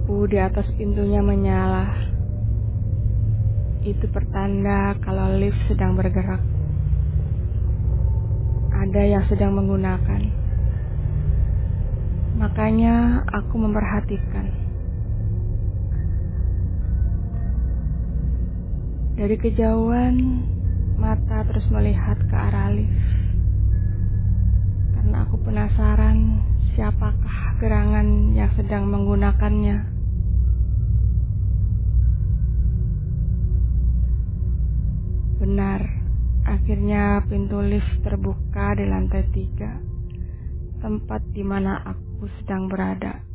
Lampu di atas pintunya menyala. Itu pertanda kalau lift sedang bergerak. Ada yang sedang menggunakan. Makanya aku memperhatikan. Dari kejauhan, mata terus melihat ke arah lift. Karena aku penasaran siapakah gerangan yang sedang menggunakannya. Benar, akhirnya pintu lift terbuka di lantai 3, tempat di mana aku sedang berada.